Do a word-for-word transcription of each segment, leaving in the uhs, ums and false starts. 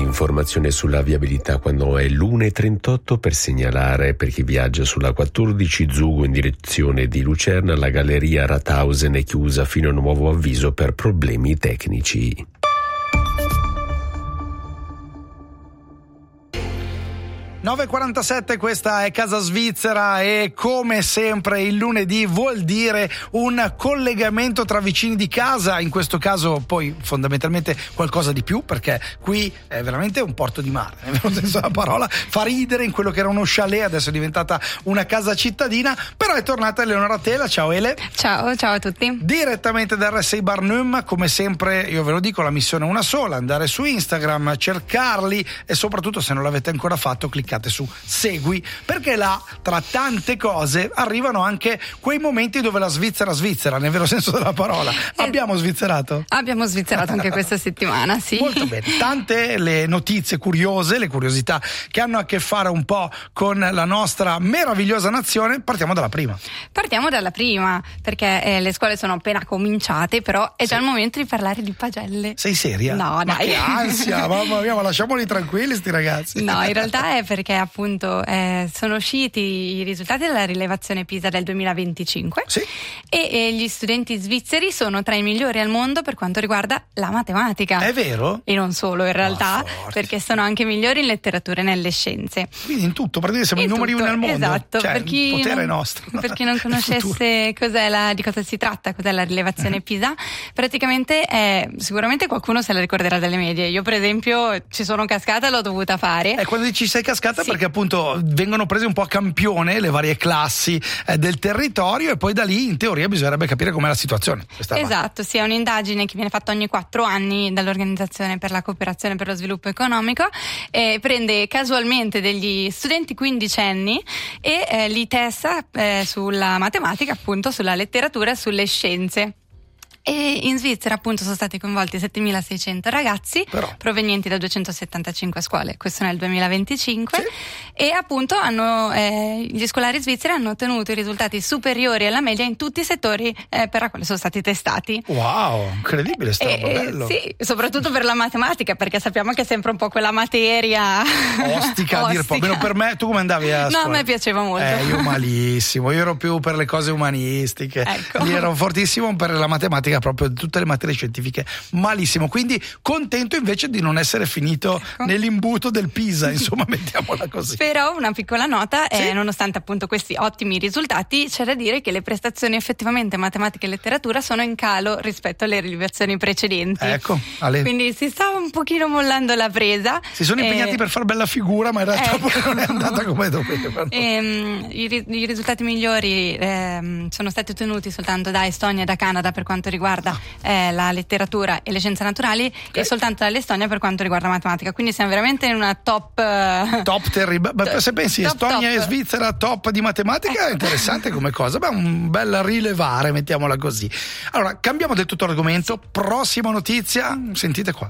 Informazione sulla viabilità quando è l'una e trentotto per segnalare per chi viaggia sulla quattordici Zugo in direzione di Lucerna la galleria Rathausen è chiusa fino a nuovo avviso per problemi tecnici. nove e quarantasette, questa è Casa Svizzera e come sempre il lunedì vuol dire un collegamento tra vicini di casa, in questo caso poi fondamentalmente qualcosa di più, perché qui è veramente un porto di mare, nel vero senso della parola, fa ridere in quello che era uno chalet, adesso è diventata una casa cittadina, però è tornata Eleonora Tela. Ciao Ele. Ciao, ciao a tutti. Direttamente da R S I Barnum, come sempre io ve lo dico, la missione è una sola, andare su Instagram, cercarli e soprattutto se non l'avete ancora fatto cliccate su segui, perché là tra tante cose arrivano anche quei momenti dove la Svizzera svizzera nel vero senso della parola. Eh, abbiamo svizzerato? Abbiamo svizzerato anche questa settimana, sì. Molto bene, tante le notizie curiose, le curiosità che hanno a che fare un po' con la nostra meravigliosa nazione. Partiamo dalla prima. Partiamo dalla prima, perché eh, le scuole sono appena cominciate, però è già sì. il momento di parlare di pagelle. Sei seria? No, ma dai. Che ansia, mamma mia, ma lasciamoli tranquilli sti ragazzi. No, in realtà è perché che appunto eh, sono usciti i risultati della rilevazione PISA del duemilaventicinque sì. e, e gli studenti svizzeri sono tra i migliori al mondo per quanto riguarda la matematica. È vero? E non solo in realtà, perché sono anche migliori in letteratura e nelle scienze. Quindi in tutto, praticamente siamo in i numeri tutto, uno al mondo. Esatto, cioè, per chi il potere non, è nostro. Per chi non conoscesse cos'è la, di cosa si tratta, cos'è la rilevazione PISA, praticamente è, sicuramente qualcuno se la ricorderà dalle medie. Io per esempio ci sono cascata e l'ho dovuta fare. E quando dici sei cascata sì. perché appunto vengono prese un po' a campione le varie classi eh, del territorio e poi da lì in teoria bisognerebbe capire com'è la situazione. Questa esatto, sì, è un'indagine che viene fatta ogni quattro anni dall'Organizzazione per la Cooperazione per lo Sviluppo Economico e prende casualmente degli studenti quindicenni e eh, li testa eh, sulla matematica, appunto sulla letteratura e sulle scienze. E in Svizzera appunto sono stati coinvolti settemilaseicento ragazzi Però. provenienti da duecentosettantacinque scuole, questo nel duemilaventicinque, sì. e appunto hanno eh, gli scolari svizzeri hanno ottenuto i risultati superiori alla media in tutti i settori eh, per la quale sono stati testati. Wow, incredibile, sta roba, bello. Sì, soprattutto per la matematica, perché sappiamo che è sempre un po' quella materia ostica, a dir po'. Almeno per me. Tu come andavi a scuola? No, a me piaceva molto. Eh, io malissimo, io ero più per le cose umanistiche, ecco. Lì ero fortissimo per la matematica, proprio tutte le materie scientifiche malissimo, quindi contento invece di non essere finito ecco. nell'imbuto del PISA, insomma, mettiamola così. Però una piccola nota, sì? eh, nonostante appunto questi ottimi risultati, c'è da dire che le prestazioni effettivamente matematica e letteratura sono in calo rispetto alle rilevazioni precedenti. Ecco, Ale. Quindi si sta un pochino mollando la presa. Si sono impegnati eh, per far bella figura, ma in realtà ecco. poi non è andata come dovevano. Ehm, i, I risultati migliori ehm, sono stati ottenuti soltanto da Estonia e da Canada per quanto riguarda eh, la letteratura e le scienze naturali, okay. e soltanto dall'Estonia per quanto riguarda la matematica. Quindi siamo veramente in una top uh, top terribile. Beh, se pensi top, Estonia top. e Svizzera top di matematica, è interessante come cosa. Beh, un bel rilevare, mettiamola così. Allora, cambiamo del tutto argomento. Prossima notizia, sentite qua.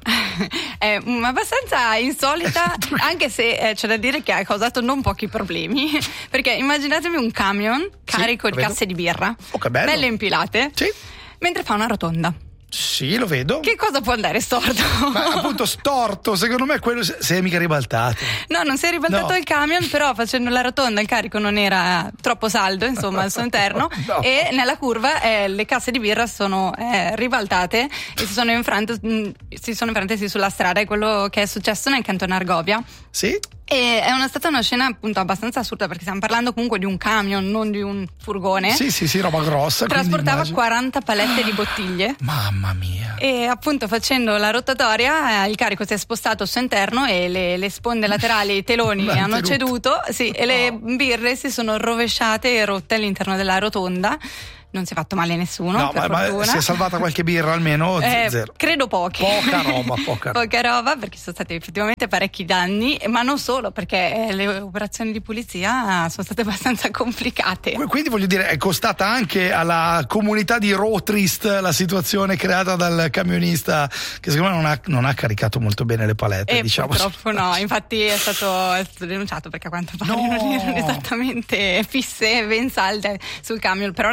È abbastanza insolita, anche se eh, c'è da dire che ha causato non pochi problemi, perché immaginatevi un camion carico sì, di casse di birra, oh, che bello. belle impilate, sì. mentre fa una rotonda. Sì, lo vedo. Che cosa può andare storto? Ma appunto storto, secondo me quello si è mica ribaltato. No, non si è ribaltato no. il camion, però facendo la rotonda il carico non era troppo saldo, insomma, al suo interno, no. e nella curva eh, le casse di birra sono eh, ribaltate e si sono infrante mh, si sono infrante sì, sulla strada. È quello che è successo nel canton Argovia. Sì. E è una, stata una scena appunto abbastanza assurda, perché stiamo parlando comunque di un camion, non di un furgone. Sì, sì, sì, roba grossa. Trasportava immagino. quaranta palette di bottiglie. Mamma mia. E appunto facendo la rotatoria eh, il carico si è spostato al suo interno e le, le sponde laterali e i teloni hanno ceduto, sì, e le birre si sono rovesciate e rotte all'interno della rotonda. Non si è fatto male nessuno, no, per ma, fortuna. ma si è salvata qualche birra almeno? Eh, zero. Credo pochi. Poca roba, poca roba. Poca roba, perché sono stati effettivamente parecchi danni, ma non solo, perché le operazioni di pulizia sono state abbastanza complicate. Quindi voglio dire, è costata anche alla comunità di Rotrist la situazione creata dal camionista, che secondo me non ha, non ha caricato molto bene le palette, eh, diciamo. Purtroppo no, infatti è stato, è stato denunciato, perché a quanto pare no. non erano esattamente fisse e ben salde sul camion, però una scena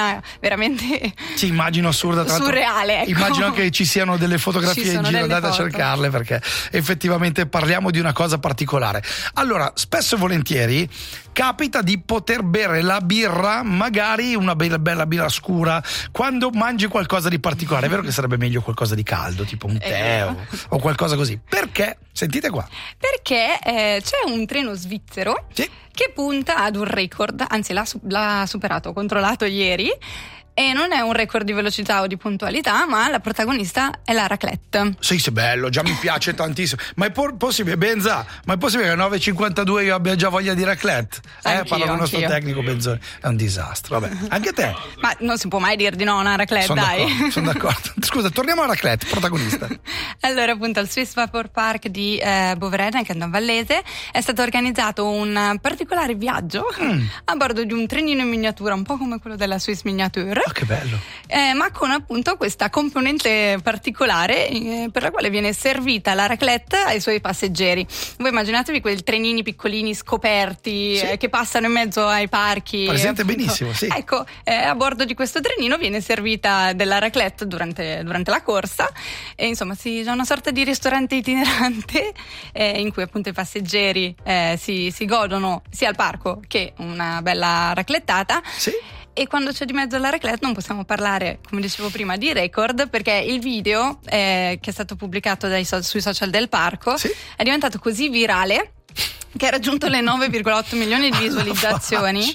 forma veramente sì, immagino assurda, tra surreale, ecco. Immagino che ci siano delle fotografie in giro, andate a cercarle, perché effettivamente parliamo di una cosa particolare. Allora, spesso e volentieri capita di poter bere la birra, magari una bella, bella birra scura, quando mangi qualcosa di particolare. È vero che sarebbe meglio qualcosa di caldo, tipo un tè o, o qualcosa così. Perché? Sentite qua. Perché eh, c'è un treno svizzero sì. che punta ad un record, anzi l'ha, l'ha superato, ho controllato ieri. E non è un record di velocità o di puntualità, ma la protagonista è la raclette. Sì, sì, bello, già mi piace tantissimo. Ma è por- possibile, Benza, ma è possibile che alle nove e cinquantadue io abbia già voglia di raclette? Eh, Anch'io, parla con il nostro anch'io. tecnico Benzoni. È un disastro, vabbè. Anche te? Ma non si può mai dire di no a una raclette, sono dai. D'accordo, sono d'accordo. Scusa, torniamo alla raclette, protagonista. Allora, appunto, al Swiss Vapor Park di eh, Beauvrais, nel Canton Vallese, è stato organizzato un particolare viaggio mm. a bordo di un trenino in miniatura, un po' come quello della Swiss Miniature. Oh, che bello. Eh, ma con appunto questa componente particolare eh, per la quale viene servita la raclette ai suoi passeggeri. Voi immaginatevi quei trenini piccolini scoperti sì. eh, che passano in mezzo ai parchi. Presente appunto. Benissimo, sì. Ecco, eh, a bordo di questo trenino viene servita della raclette durante, durante la corsa e insomma si, c'è una sorta di ristorante itinerante eh, in cui appunto i passeggeri eh, si, si godono sia al parco che una bella raclettata. Sì. E quando c'è di mezzo la raclette non possiamo parlare, come dicevo prima, di record, perché il video eh, che è stato pubblicato dai so- sui social del parco sì. è diventato così virale che ha raggiunto le nove virgola otto milioni di visualizzazioni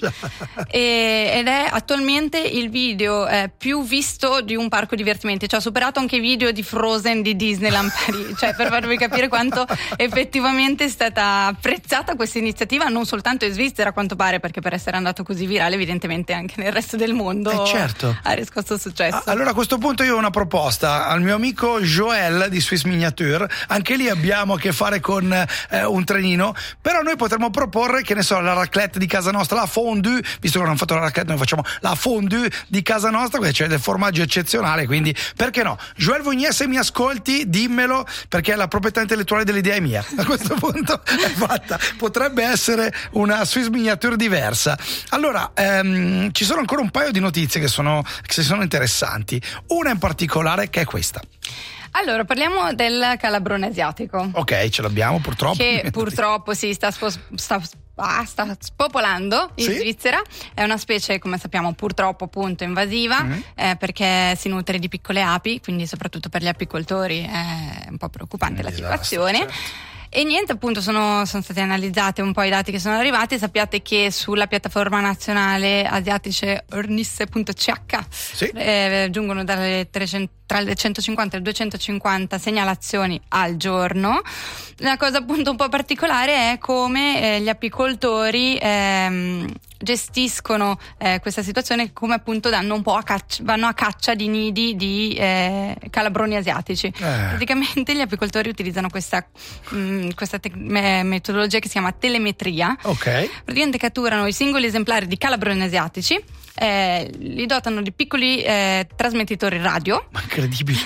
e, ed è attualmente il video eh, più visto di un parco divertimenti, cioè ha superato anche i video di Frozen di Disneyland Paris, cioè per farvi capire quanto effettivamente è stata apprezzata questa iniziativa, non soltanto in Svizzera a quanto pare, perché per essere andato così virale evidentemente anche nel resto del mondo eh certo. ha riscosso successo. Allora a questo punto io ho una proposta al mio amico Joel di Swiss Miniature, anche lì abbiamo a che fare con eh, un trenino, però noi potremmo proporre, che ne so, la raclette di casa nostra, la fondue, visto che non hanno fatto la raclette, noi facciamo la fondue di casa nostra, perché c'è del formaggio eccezionale, quindi perché no? Joel Vognè, se mi ascolti, dimmelo, perché la proprietà intellettuale dell'idea è mia. A questo punto è fatta. Potrebbe essere una Swiss Miniature diversa. Allora, ehm, ci sono ancora un paio di notizie che sono, che sono interessanti. Una in particolare che è questa. Allora, parliamo del calabrone asiatico. Ok, ce l'abbiamo purtroppo. Che purtroppo sì, sta, spos- sta, ah, sta spopolando in sì? Svizzera. È una specie, come sappiamo, purtroppo appunto invasiva, mm-hmm. eh, perché si nutre di piccole api, quindi soprattutto per gli apicoltori è un po' preoccupante la esatto, situazione. Certo. E niente, appunto sono, sono stati analizzati un po' i dati che sono arrivati. Sappiate che sulla piattaforma nazionale asiatice ornisse punto c h sì. eh, giungono dalle trecento, tra le centocinquanta e le duecentocinquanta segnalazioni al giorno. La cosa appunto un po' particolare è come eh, gli apicoltori ehm, gestiscono eh, questa situazione, come appunto danno un po' a caccia, vanno a caccia di nidi di eh, calabroni asiatici. Eh. Praticamente gli apicoltori utilizzano questa mh, questa te- me- metodologia che si chiama telemetria. Ok. Praticamente catturano i singoli esemplari di calabroni asiatici, eh, li dotano di piccoli eh, trasmettitori radio. Incredibile.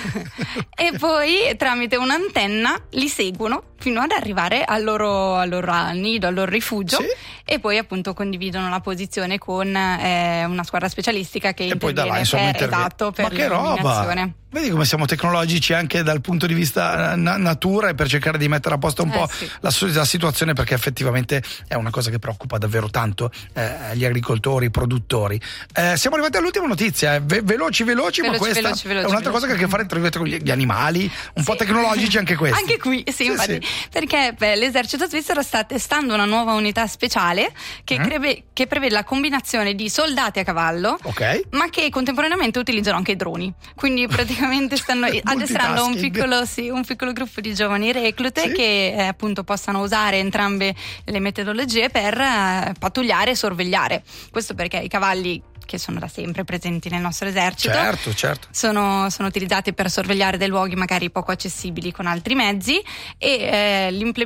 E poi tramite un'antenna li seguono fino ad arrivare al loro, al loro nido, al loro rifugio, sì. E poi appunto condividono la posizione con eh, una squadra specialistica che e interviene poi da là, insomma, per, esatto, per ma che roba! Vedi come siamo tecnologici anche dal punto di vista na- natura e per cercare di mettere a posto un eh, po' sì. la, la situazione, perché effettivamente è una cosa che preoccupa davvero tanto eh, gli agricoltori, i produttori. Eh, siamo arrivati all'ultima notizia, eh, ve- veloci, veloci, veloci, ma questa veloci, veloci, è un'altra veloci. cosa che ha a che fare con gli animali, un sì. po' tecnologici anche questi. Anche qui, sì, sì infatti, sì. Perché beh, l'esercito svizzero sta testando una nuova unità speciale che, mm. creve- che prevede la combinazione di soldati a cavallo, okay. ma che contemporaneamente utilizzano anche i droni. Quindi praticamente stanno addestrando un piccolo, sì, un piccolo gruppo di giovani reclute sì. che eh, appunto possano usare entrambe le metodologie per eh, pattugliare e sorvegliare. Questo perché i cavalli, che sono da sempre presenti nel nostro esercito, certo, certo. Sono, sono utilizzati per sorvegliare dei luoghi magari poco accessibili con altri mezzi, e eh, l'implementazione